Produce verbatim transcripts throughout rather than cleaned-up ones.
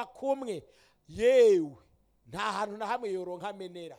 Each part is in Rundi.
kuva kumwe yewe nta hantu na hamwe yoronka amenera.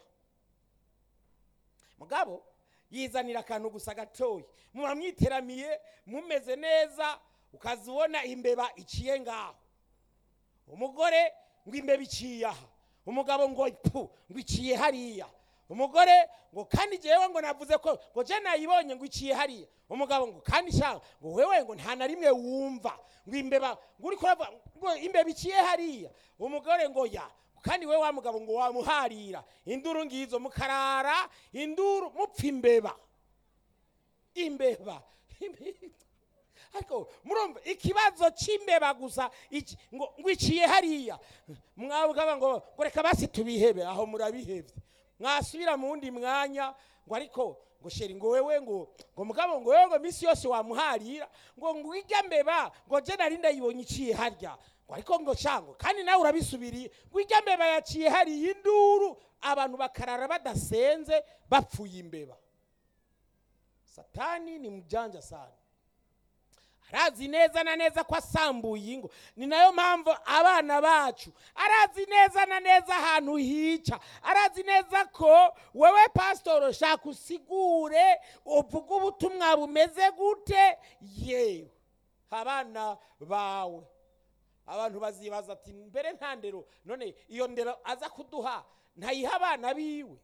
Mugabo yizanira akantu gusa gatoyi, muba mwiteramiye mumeze neza, ukazibona imbeba iciye ngaho. Umugore ngo imbeba iciye aha, umugabo ngo pu ngo iciye hariya. Umugore ngo kandi jewe ngo navuze ko ngo je nayibonye ngo iciye hariya. Umugabo ngo kandi sha ngo wewe ngo nta na rimwe wumva ngo imbeba ngo uri kuravuga ngo imbeba iciye hariya. Umugore ngo ya kandi wewe wa mugabo ngo wamuharira. Induru ngizo mukarara induru mupfa imbeba imbeba ariko murumva ikibazo c'imbeba gusa ngo ngwiciye hariya. Mwabugaba ngo ngo reka basi tubihebe, aho murabihevye mwasubira mu wundi mwanya ngo ariko ngo sheri ngo wewe ngo ngo mugabo ngo wewe ngo misi yose wamuharira ngo ngwirya mbeba ngo je nari ndayibonye iciye harya ngo ariko ngo cango kandi nawe urabisubiriye ngwirya mbeba yaciye hari induru, abantu bakarara badasenze bapfuye imbeba. Satani ni mjanja sana, arazi neza na neza kwa asambuye ingo. Ni nayo mpamvu abana bacu arazi neza na neza ahantu hica, arazi neza ko wewe pastor shaka usigure uvuga ubutumwa bumeze gute yewe abana bawe. Abantu bazibaza ati mbere nta ndero, none iyo ndero aza kuduha ntayiha abana biwe.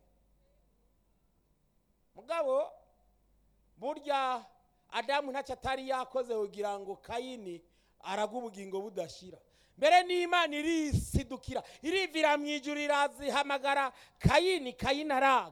Mugabo burya Adamu ntacyo atari yakoze kugira ngo Kayini aragubugingo budashira. Mbere n'Imana irisidukira irivira mwijuru irazihamagara Kayini, Kayini aranga.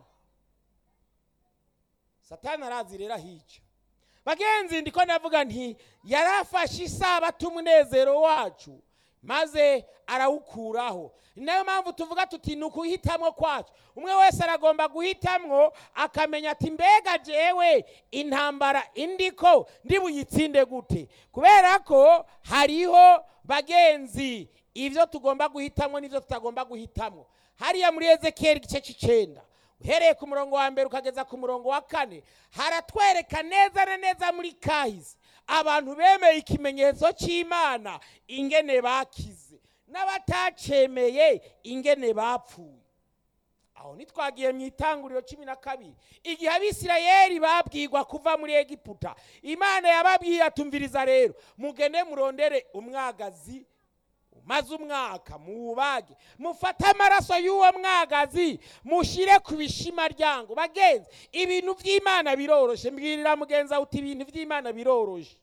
Satani arazi rero hica. Bagenzi ndiko navuga nti yarafashe isabato umunezero wacu maze arawukuraho. Nayo mpamvu tuvuga tuti nukuhitamwo kwacu. Umwe wese aragomba guhitamwo akamenya ati mbega jewe intambara indiko ndibuyitsinde gute. Kubera ko hariho bagenzi ivyo tugomba guhitamwo n'ivyo tutagomba guhitamwo. Hariya muri Ezekiel igice c'icenda uhereye ku murongo wa mbere ukageza ku murongo wa kane haratwereka neza na neza muri kahise abantu bemeye ikimenyetso c'Imana ingene bakize n'abatacemeye ingene bapfuye. Aho nitwagiye mu itanguriro cumi na kabiri igihe Abisirayeli babwirwa kuva muri Egiputa, Imana yababwiye atumviriza rero mugende murondere umwagazi maze umwaka muwubage mufata amaraso y'uwo mwagazi mushire ku bishima ryango. Bagenzi ibintu vy'Imana biroroshe, mbwirira mugenza uti ibintu vy'Imana biroroshe.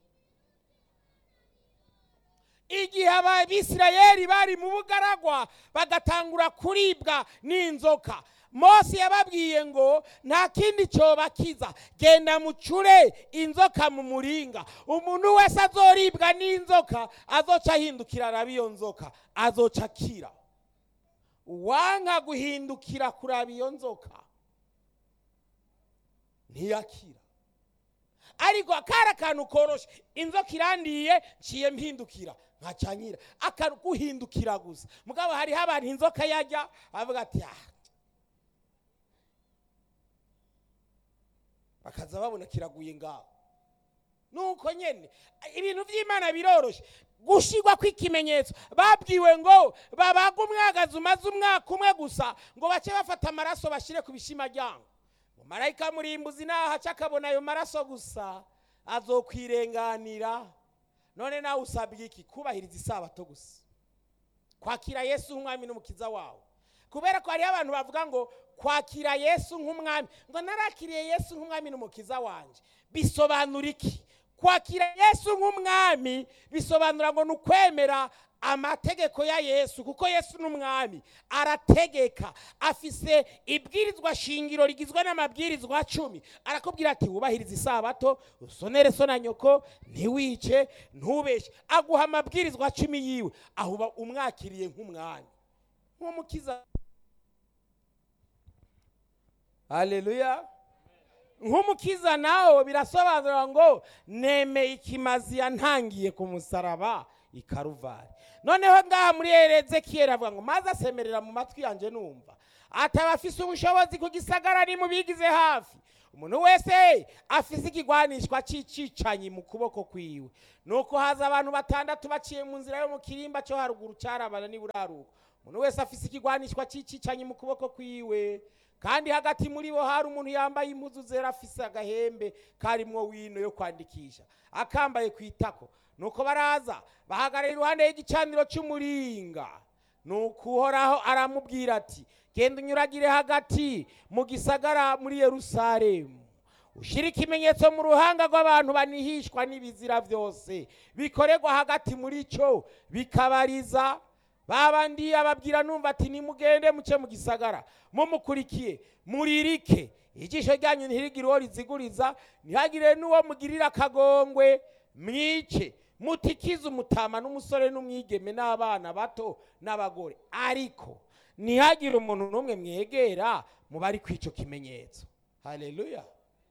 Igihe Abisirayeli bari mu bugaragwa bagatangura kuribwa n'inzoka, Mose yababwiye ngo nta kindi cyo bakiza, genda mucure inzoka mu muringa. Umuntu wese azoribwa n'inzoka azoca hindukira arabiyo nzoka azoca kira. Uwanka guhindukira kuraba iyo nzoka ntiyakira. Ariko akara kantu koroshe, inzoka irandiye ciye mpindukira nkacanyira akaguhindukira gusa. Mugabo hari abantu inzoka yajya avuga ati ah, bakaza babona kiraguye ngaho. Nuko nyene ibintu vy'Imana biroroshe. Gushigwa kw'ikimenyetso babwiwe ngo babaga umwagazi umaze umwaka umwe gusa ngo bace bafata amaraso bashire ku bishima ryango. Marayika murimbuzi naha cakabona ayo maraso gusa azokwirenganira. None nawe usabye iki? Kubahiriza isabato gusa, kwakira Yesu nk'umwami n'umukiza wawe. Kubera ko hari abantu bavuga ngo kwakira Yesu nk'umwami, ngo narakiriye Yesu nk'umwami n'umukiza wanje. Bisobanura iki? Kwakira Yesu nk'umwami bisobanura ngo nukwemera amategeko ya Yesu, kuko Yesu n'umwami arategeka, afise ibwirizwa shingiro rigizwe n'amabwirizwa cumi. Arakubwira ati wubahiriza isabato, usonere so na nyoko, ntiwice, ntubeshe. Aguha amabwirizwa cumi yiwe, ahuba umwakiriye nk'umwami nk'umukiza. Haleluya. Nk'umukiza nawe birasobanura ngo nemeye ikimazi yantangiye ku musaraba ikaruvari. Noneho ngaha muri Ezekiyeli avuga ngo maze asemerera mu matwi yanje numva atabafise ubushobozi ku gisagara ni mubigize hafi. Umuntu wese afise ikigwanishwa cicicanyi mu kuboko kwiwe. Nuko haza abantu batandatu baciye mu nzira yo mu kirimba cyo haruguru carabana ni buraruko. Umuntu wese afise ikigwanishwa cicicanyi mu kuboko kwiwe. Kandi hagati muri bo hari umuntu yambaye impuzu zera afise agahembe karimwo wino yo kwandikisha akambaye kwitako. Nuko baraza bahagarara iruhande y'igicaniro cy'umuringa. Nuko Uhoraho aramubwira ati genda unyuragire hagati mu gisagara muri Yerusalemu ushira ikimenyetso mu ruhanga rw'abantu banihishwa n'ibizira byose bikorerwa hagati muri cyo bikabariza. Babandi ababwira numva ati nimugende muce mu gisagara mumukurikiye muririke ijisho ryanyu ntirigira uwo riziguriza ntihagire n'uwo mugirira akagongwe mwice mutikize umutama n'umusore n'umwigeme n'abana bato n'abagore ariko ntihagire umuntu n'umwe mwegera mu bari kwico kimenyetso. Haleluya.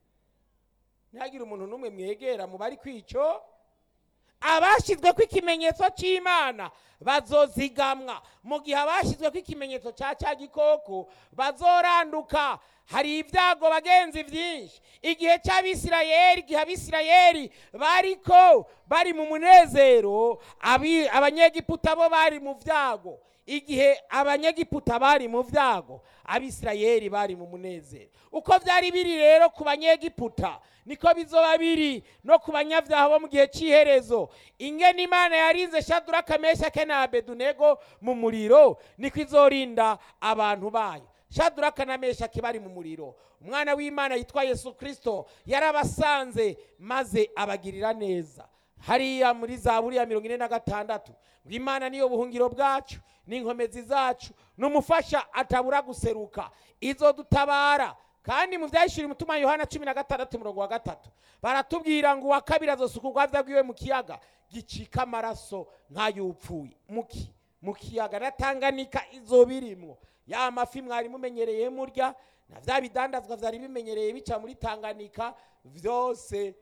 Ntihagire umuntu n'umwe mwegera mu bari kwico. Abashizwe ko ikimenyetso cy'Imana bazozigamwa mu gihe abashizwe ko ikimenyetso cya cya gikoko bazoranduka. Hari ibyago bagenzi byinshi igihe cy'Abisirayeli, igihe Abisirayeli bariko bari mu munezero, abanyegiputa bo bari mu vyago. Igihe abanyegiputa bari mu vyago, Abisirayeli bari mu munezero. Uko byari biri rero ku banyegiputa niko bizoba biri no ku banyavyaha bo mu gihe cy'iherezo. Ingene Imana yarinze Shaduraka, Meshaki na Abedunego mu muriro niko izorinda abantu bayo. Shaduraka na Meshaki bari mu muriro, umwana w'Imana yitwa Yesu Kristo yarabasanze maze abagirira neza. Hariya muri Zaburi ya mirongo ine na gatandatu ngo Imana niyo buhungiro bwacu n'inkomezi zacu n'umufasha atabura guseruka izodutabara. Kandi mu byahishura umutima Yohana cumi na gatandatu umurongo wa gatatu baratubwira ngo uwa kabiri azosuka urwavya rwiwe mu kiyaga gicika amaraso nk'ayupfuye. Muki mu kiyaga na Tanganyika izobirimwo ya mafi mwari mumenyereye murya na vya bidandazwa vyari bimenyereye bica muri Tanganyika vyose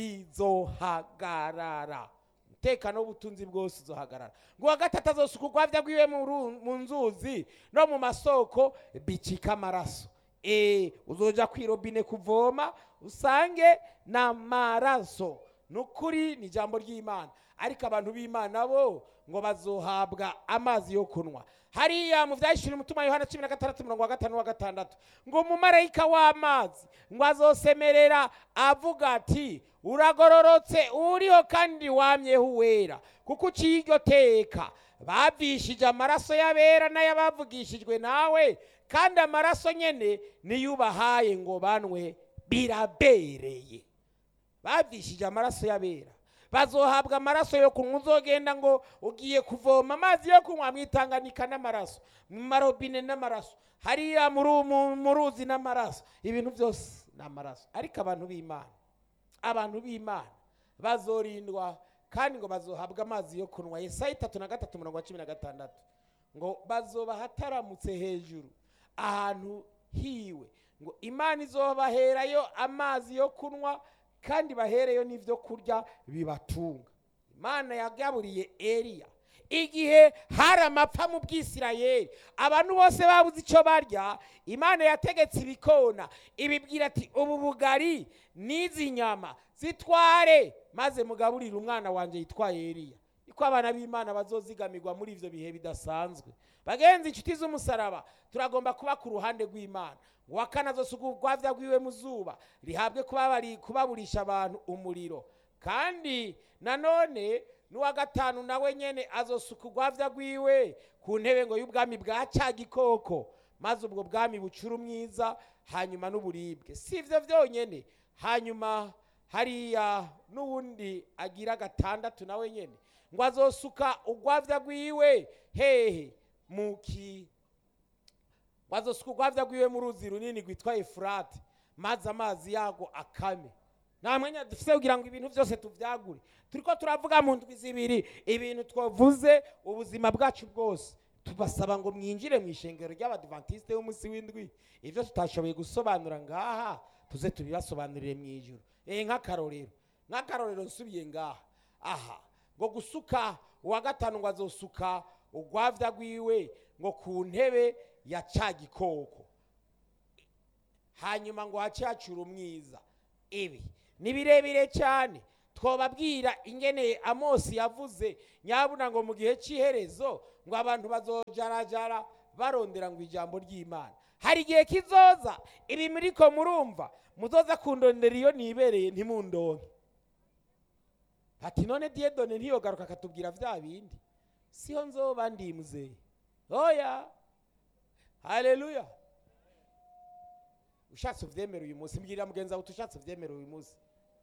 bizohagarara. Umutekano w'ubutunzi bwose uzohagarara. Ngo uwa gatatu azosuka urwavya rwiwe mu nzuzi no mu masoko bicika amaraso. E uzoja kwirobine kuvoma usange na maraso. Nukuri ni jambo ry'Imana. Ariko abantu b'Imana bo ngo bazohabwa amazi yo kunwa. Hariya mu vyahishura umutima Yohana cumi na gatandatu umurongo wa gatanu wa gatandatu ngo umumarayika w'amazi ngo azosemerera avuga ati uragororotse uriho kandi wamyeho uwera kuko uciye iryo teka. Bavishije amaraso y'abera n'ayabavugishijwe nawe, kandi amaraso nyene niyubahaye ngo banwe birabereye. Bavishije amaraso y'abera bazohabwa amaraso yo kunywa. Uzogenda ngo ugiye kuvoma amazi yo kunywa mwitanganyika n'amaraso, mu marobine n'amaraso, hariya mu ruzi n'amaraso, ibintu byose n'amaraso. Ariko abantu b'Imana, abantu b'Imana bazorindwa kandi ngo bazohabwa amazi yo kunywa. Yesaya itatu na gatatu umurongo wa cumi na gatandatu ngo bazoba hataramutse hejuru ahantu hiwe, ngo Imana izobaherayo amazi yo kunywa kandi bahereyo n'ivyo kurya bibatunga. Imana yagaburiye Eliya igihe hari amapfa mu Bwisirayeli, abantu bose babuze icyo barya. Imana yategetse ibikona ibibwira ati ubu bugari n'izi nyama zitware maze mugaburire umwana wanje yitwaye Eliya. Iko abana b'Imana bazozigamirwa muri ivyo bihe bidasanzwe. Bagenzi inshuti z'umusaraba, turagomba kuba ku ruhande rw'Imana. Wakana azosuka urwavya rwiwe mu zuba rihabwe kubabari kubaburisha abantu umuriro. Kandi nanone n'uwa gatanu nawe nyene azosuka urwavya rwiwe ku ntebe ngo y'ubwami bwa cya gikoko, maze ubwo bwami bucura umwiza hanyuma n'uburibwe. Si ivyo vyonyene, hanyuma hariya n'uwundi agira gatandatu nawe nyene ngo azosuka urwavya rwiwe hehe muki bazosuka urwavya rwiwe mu ruzi runini rwitwa Efurate, maze amazi yago akame. Nta mwanya dufise kugira ngo ibintu byose tuvyagure. Turiko turavuga mu ndwi zibiri ibintu twavuze ubuzima bwacu bwose. Tubasaba ngo mwinjire mu ishengero ry'Abadventiste b'umunsi w'indwi. Ivyo tutashoboye gusobanura ngaha tuze tubibasobanurire mu ijuru. Eh nk'akarorero, nk'akarorero nsubiye ngaha. Aha ngo gusuka uwa gatanu ngo azosuka urwavya rwiwe ngo ku ntebe ya ca gikoko, hanyuma ngo hace hacura umwiza. Ibi ni birebire cyane, twobabwira ingene Amosi yavuze nyabuna ngo mu gihe cy'iherezo ngo abantu bazojarajara barondera ngo ijambo ry'Imana. Hari igihe kizoza ibi muriko murumva muzoza kundondera iyo nibereye ntimundonke. Ati none Dieudonne ntiyogaruka akatubwira vya bindi, siho nzoba ndi muzee. Oya, haleluya. Ushatse uvyemera uyu munsi, mbwira mugenza wawe utushatse uvyemera uyu munsi,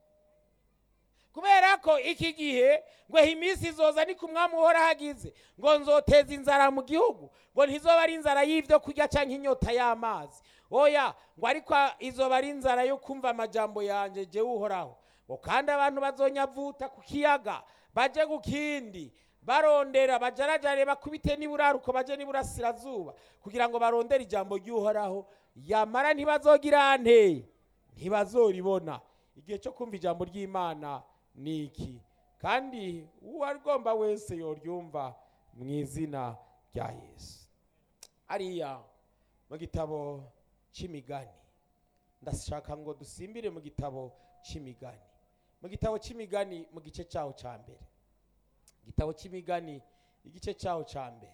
kubera ko iki gihe ngo iminsi izoza ni kumwami uhora hagize ngo nzoteza inzara mu gihugu, ngo ntizoba ari inzara y'ivyo kurya canke inyota y'amazi. Oya, ngo ariko izoba ari inzara yo kumva amajambo yanje jewe uhoraho. Ngo kandi abantu bazonyavuta ku kiyaga baje gukindi barondera bajarajare bakubite n'iburaruko baje n'iburasirazuba kugira ngo barondere ijambo ry'uhoraho, yamara ntibazogira nte, ntibazoribona. Igihe cyo kumva ijambo ry'Imana niki, kandi uwarigomba wese yoryumva mu izina rya Yesu. Ariya mu gitabo c'imigani, ndashaka ngo dusimbire mu gitabo c'imigani, mu gitabo c'imigani mu gice cyaho ca mbere, igitabo c'imigani igice cyaho ca mbere,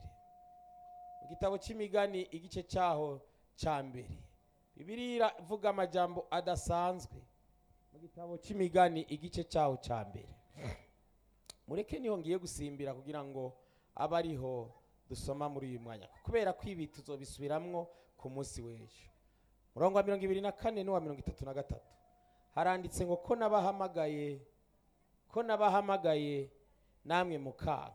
mu gitabo c'imigani igice cyaho ca mbere. Bibiliya ivuga amajambo adasanzwe mu gitabo c'imigani igice cyaho ca mbere. Mureke niho ngiye gusimbira kugira ngo abariho dusoma muri uyu mwanya, kubera ko ibi tuzobisubiramwo ku munsi w'ejo. Murongo wa mirongo ibiri na kane n'uwa mirongo itatu na gatatu haranditse ngo ko nabahamagaye ko nabahamagaye namwe mukanka,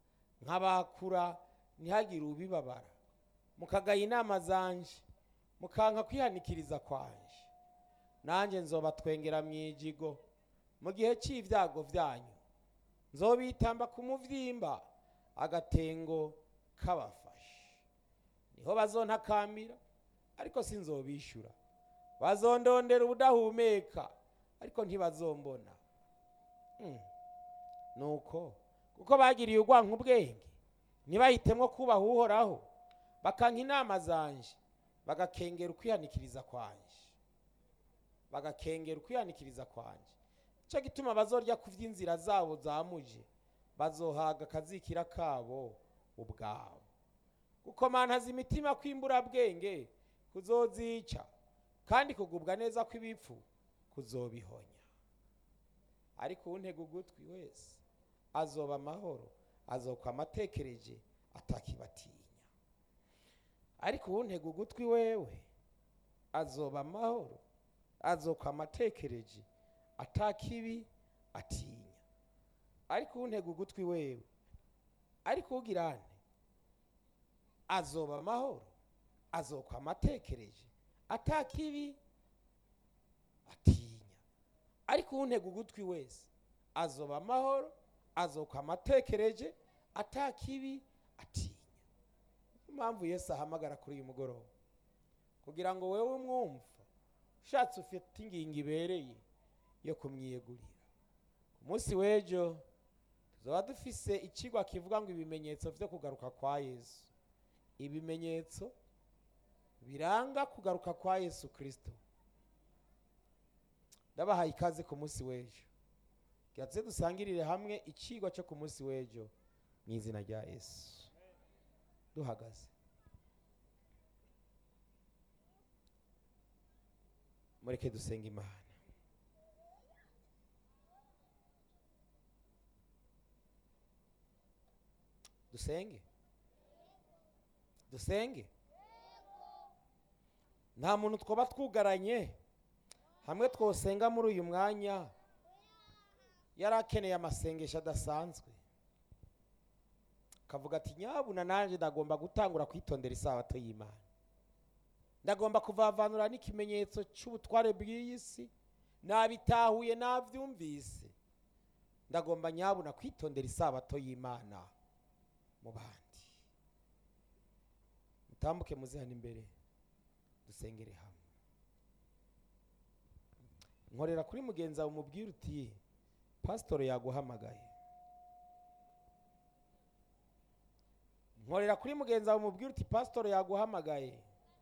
nkabakura ntihagire ubibabara, mukagaya inama zanje, mukanka kwihanikiriza kwanje, nanje nzobatwengera mwijigo mu gihe c'ivyago vyanyu, nzobitamba ku muvyimba agatengo kabafashe. Niho bazontakamira ariko sinzobishura, bazondondera ubudahumeka ariko ntibazombona. hmm. Nuko kuko bagiriye urwanka ubwenge ntibahitemwo kubaha uhoraho, bakanka inama zanje, bagakengera ukwihanikiriza kwanje, bagakengera ukwihanikiriza kwanje. Ico gituma bazorya ku vy'inzira zabo zamuje, bazohaga akazikira kabo ubwabo. Gukomantaza imitima kwimbura bwenge kuzozica, kandi kugubwa neza kw'ibipfu kuzobihonya. Ariko untega ugutwi wese azoba amahoro, azokwa amatekereje atakibatinya. Ariko untega ugutwi wewe azoba amahoro, azokwa amatekereje atakibi atinya. Ariko untega ugutwi wewe, ariko ugirane azoba amahoro, azokwa amatekereje atakibi atinya. Ariko untega ugutwi wese azoba amahoro, azokwa amatekereje atakibi atinya. Impamvu Yesu ahamagara kuri uyu mugoroba kugira ngo wewe umwumva ushatse ufite ingingo ibereye yo kumwiyegurira. Ku munsi w'ejo tuzoba dufise ikigwa kivuga ngo ibimenyetso vyo kugaruka kwa Yesu, ibimenyetso biranga kugaruka kwa Yesu Kristo. Ndabahaye ikaze ku munsi w'ejo, gatse dusangirire hamwe ikigwa cyo ku munsi w'ejo mu izina rya Yesu. Duhagaze mureke dusenga Imana. Dusenge dusenge nta muntu twoba twugaranye hamwe twosenga muri uyu mwanya yarakeneye amasengesho adasanzwe, kavuga ati nyabuna nanje ndagomba gutangura kwitondera isabato y'Imana, ndagomba kuvavanura n'ikimenyetso cy'ubutware bw'iyi si, nabitahuye navyumvise, ndagomba nyabuna kwitondera isabato y'Imana mu bandi. Mutambuke muze hano imbere dusengere hamwe. Nkorera kuri mugenza umubwira uti pastor yaguhamagaye, nkorera kuri mugenzi wawe umubwire uti pastor yaguhamagaye.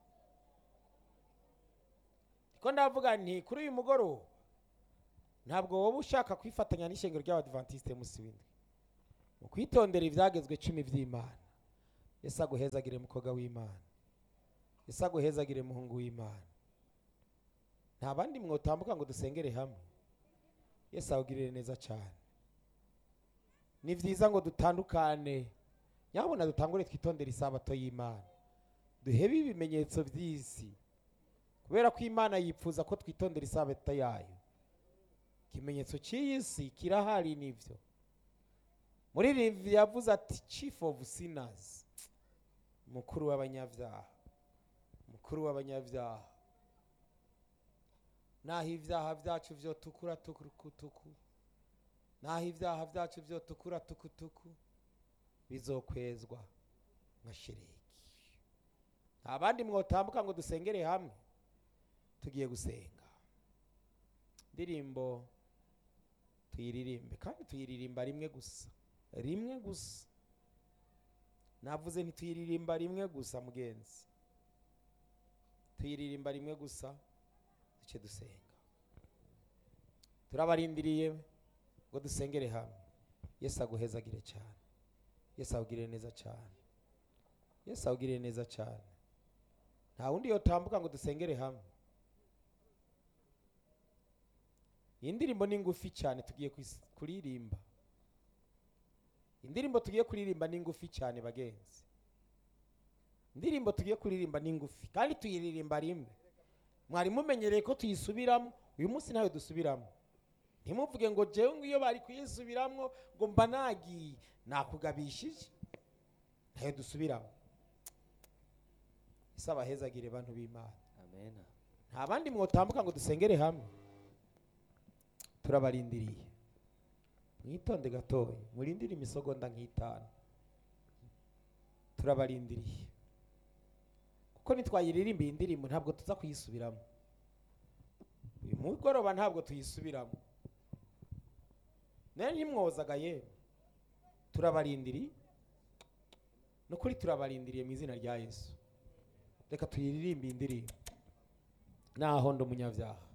Ko ndavuga nti kuri uyu mugoroba ntabwo wowe ushaka kwifatanya n'ishengero ry'Abadventiste musi w'indwi mu kwitondera ivyagezwe cumi vy'Imana. Yesu aguhezagire mukoga w'Imana, Yesu aguhezagire muhungu w'Imana. Nta bandi mwotambuka ngo dusengere hamwe. Yesu awugirire neza cyane. Ni vyiza ngo dutandukane, nyabona dutangure twitondera isabato y'Imana, duhebe ibimenyetso vy'isi, kubera ko Imana yipfuza ko twitondera isabato yayo. Ikimenyetso cy'isi kirahari nivyo. Muri Levi yavuze ati chief of sinners, mukuru w'abanyavyaha, mukuru w'abanyavyaha. Naho ivyaha vyacu vyo tukura tukutuku, naho ivyaha vyacu vyo tukura tukutuku, bizokwezwa nka shereki. Abandi mwotambuka ngo dusengere hamwe, tugiye gusenga. Ndirimbo tuyiririmbe, kandi tuyiririmba rimwe gusa, rimwe gusa. Navuze nti tuyiririmba rimwe gusa mugenzi, tuyiririmba rimwe gusa, duce dusenga. Turabarindiriye ngo dusengere hamwe. Yesu aguhezagire cyane, Yesu awugirire neza cyane, Yesu awugirire neza cyane. Nta wundi yotambuka ngo dusengere hamwe. Indirimbo ni ngufi cyane tugiye kuririmba. Indirimbo tugiye kuririmba ni ngufi cyane bagenzi. Indirimbo tugiye kuririmba ni ngufi kandi tuyiririmba rimwe. Mwari mumenyereye ko tuyisubiramo, uyu munsi nawe dusubiramo. Ntimuvuge ngo jewe ngiyo bari kuyisubiramo ngo mba nagiye, nakugabishije. Nawe dusubiramo. Isaba hezagire bantu b'Imana. Amen. Nta bandi mwotambuka ngo dusengere hamwe. Turabarindiriye. Mwitonde gatoya, murindire imisogonda nk'itanu. Turabarindiriye. Kuko nitwayiririmba indirimbo ntabwo tuza kuyisubiramo. Uyu mugoroba ntabwo tuyisubiramo. Nari nimwozaga ye. Turabarindiriye. Nukuri turabarindiriye mu izina rya Yesu. Reka tuyiririmbe indirimbo. Naho ndo munyavyaha.